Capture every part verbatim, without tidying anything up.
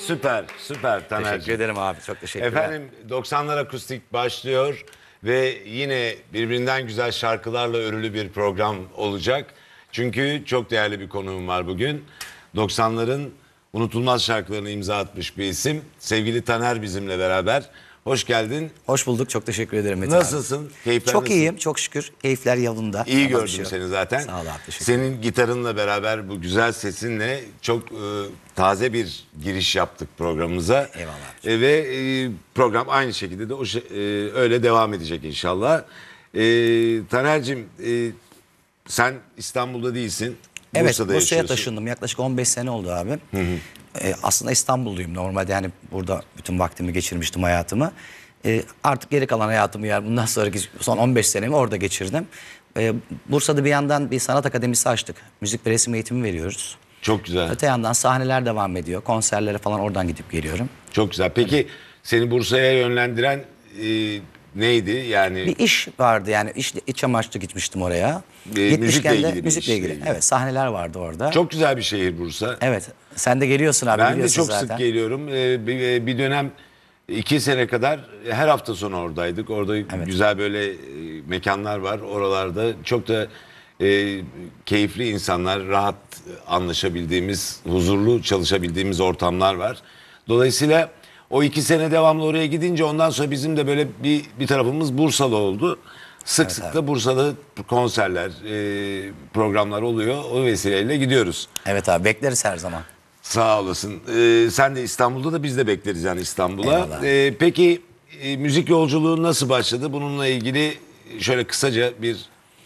Süper, süper Taner'cim. Teşekkür ederim abi, çok teşekkürler. Efendim doksanlar Akustik başlıyor ve yine birbirinden güzel şarkılarla örülü bir program olacak. Çünkü çok değerli bir konuğum var bugün. doksanların unutulmaz şarkılarını imza atmış bir isim. Sevgili Taner bizimle beraber. Hoş geldin. Hoş bulduk, çok teşekkür ederim Metin Nasılsın? abi. Keyifler çok nasıl? iyiyim, çok şükür. Keyifler yolunda. İyi Ama gördüm şey seni zaten. Sağ ol abi, teşekkür Senin gitarınla beraber bu güzel sesinle çok e, taze bir giriş yaptık programımıza. Eyvallah E, ve e, program aynı şekilde de o şey, e, öyle devam edecek inşallah. E, Taner'cim e, sen İstanbul'da değilsin. Evet, Bursa'da Bursa'ya yaşıyorsun. taşındım. Yaklaşık on beş sene oldu abi. Hı hı. Ee, aslında İstanbulluyum. Normalde yani burada bütün vaktimi geçirmiştim, hayatımı. Ee, artık geri kalan hayatımı yani bundan sonraki son on beş senemi orada geçirdim. Ee, Bursa'da bir yandan bir sanat akademisi açtık. Müzik ve resim eğitimi veriyoruz. Çok güzel. Öte yandan sahneler devam ediyor. Konserlere falan oradan gidip geliyorum. Çok güzel. Peki evet. Seni Bursa'ya yönlendiren e, neydi? Yani bir iş vardı yani iş, iç amaçlı gitmiştim oraya. E, Gitmişken müzikle de ilgili müzikle ilgili. ilgili. Evet, sahneler vardı orada. Çok güzel bir şehir Bursa. Evet. Sen de geliyorsun abi. Ben de çok zaten. sık geliyorum. Ee, bir, bir dönem iki sene kadar her hafta sonu oradaydık. Orada evet. güzel böyle e, mekanlar var. Oralarda çok da e, keyifli insanlar, rahat anlaşabildiğimiz, huzurlu çalışabildiğimiz ortamlar var. Dolayısıyla o iki sene devamlı oraya gidince ondan sonra bizim de böyle bir, bir tarafımız Bursalı oldu. Sık evet, sık abi. da Bursa'da konserler, e, programlar oluyor. O vesileyle gidiyoruz. Evet abi, bekleriz her zaman. Sağ olasın. Ee, sen de İstanbul'da da biz de bekleriz yani İstanbul'a. Ee, peki e, müzik yolculuğu nasıl başladı? Bununla ilgili şöyle kısaca bir...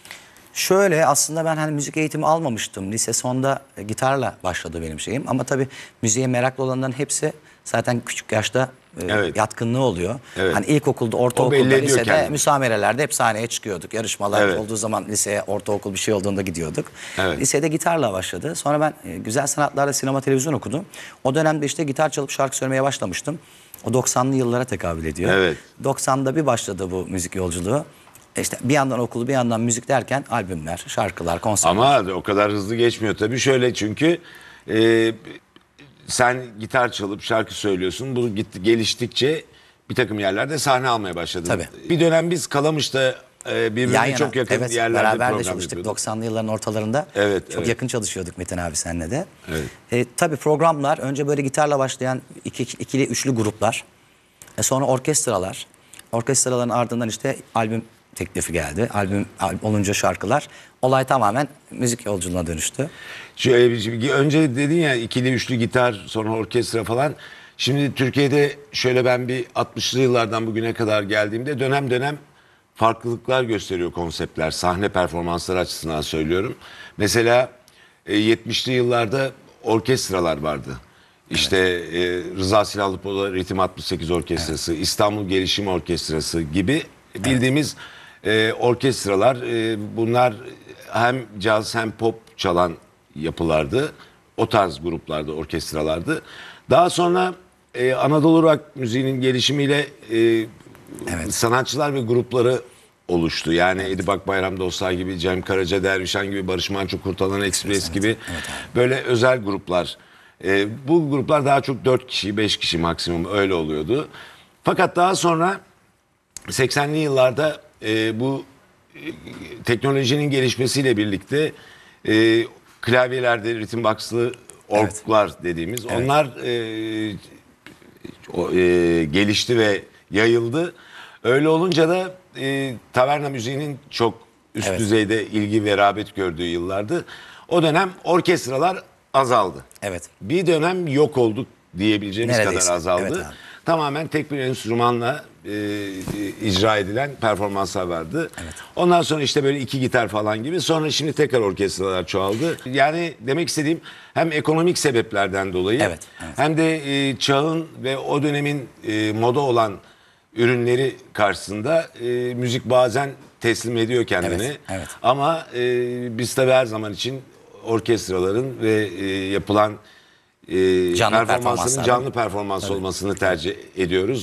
Şöyle aslında ben hani müzik eğitimi almamıştım. Lise sonda e, gitarla başladı benim şeyim. Ama tabii müziğe meraklı olanların hepsi zaten küçük yaşta e, evet. yatkınlığı oluyor. Evet. Hani ilkokulda, ortaokulda, lisede, kendini. müsamerelerde hep sahneye çıkıyorduk. Yarışmalar evet. olduğu zaman liseye, ortaokul bir şey olduğunda gidiyorduk. Evet. Lisede gitarla başladı. Sonra ben e, güzel sanatlarla sinema televizyon okudum. O dönemde işte gitar çalıp şarkı söylemeye başlamıştım. O doksanlı yıllara tekabül ediyor. Evet. doksanda bir başladı bu müzik yolculuğu. İşte bir yandan okulu bir yandan müzik derken albümler, şarkılar, konserler. Ama o kadar hızlı geçmiyor tabii. Şöyle çünkü e, sen gitar çalıp şarkı söylüyorsun. Bu gitti, geliştikçe bir takım yerlerde sahne almaya başladın. Tabii. Bir dönem biz Kalamış'ta e, birbirine Yan yana, çok yakın evet, yerlerde beraber program de çalıştık yapıyorduk. doksanlı yılların ortalarında. Evet, çok evet. yakın çalışıyorduk Metin abi seninle de. Evet. E, tabii programlar önce böyle gitarla başlayan iki, ikili üçlü gruplar. E, sonra orkestralar. Orkestraların ardından işte albüm teklifi geldi. Albüm, albüm olunca şarkılar. Olay tamamen müzik yolculuğuna dönüştü. Şöyle, önce dedin ya ikili üçlü gitar sonra orkestra falan. Şimdi Türkiye'de şöyle ben bir altmışlı yıllardan bugüne kadar geldiğimde dönem dönem farklılıklar gösteriyor konseptler. Sahne performansları açısından söylüyorum. Mesela e, yetmişli yıllarda orkestralar vardı. İşte evet. e, Rıza Silahlıpola Ritim altmış sekiz Orkestrası, evet. İstanbul Gelişim Orkestrası gibi bildiğimiz evet. e, orkestralar. E, bunlar hem caz hem pop çalan yapılardı. O tarz gruplarda, orkestralardı. Daha sonra e, Anadolu rock müziğinin gelişimiyle e, evet. sanatçılar ve grupları oluştu. Yani evet. Edip Akbayram Dostlar gibi, Cem Karaca, Dervişan gibi, Barış Manço, Kurtalan Express evet. gibi evet, böyle özel gruplar. E, bu gruplar daha çok dört kişi, beş kişi maksimum öyle oluyordu. Fakat daha sonra seksenli yıllarda e, bu e, teknolojinin gelişmesiyle birlikte e, klavyelerde ritim box'lı orglar evet. dediğimiz evet. onlar e, o, e, gelişti ve yayıldı. Öyle olunca da e, taverna müziğinin çok üst evet. düzeyde ilgi ve rağbet gördüğü yıllardı. O dönem orkestralar azaldı. Evet. Bir dönem yok olduk diyebileceğimiz Neredeyse. kadar azaldı. Evet, tamamen tek bir enstrümanla e, icra edilen performanslar vardı. Evet. Ondan sonra işte böyle iki gitar falan gibi. Sonra şimdi tekrar orkestralar çoğaldı. Yani demek istediğim hem ekonomik sebeplerden dolayı evet, evet. hem de e, çağın ve o dönemin e, moda olan ürünleri karşısında e, müzik bazen teslim ediyor kendini. Evet, evet. Ama e, biz tabii her zaman için orkestraların ve e, yapılan e, canlı performansının canlı performans olmasını tercih ediyoruz.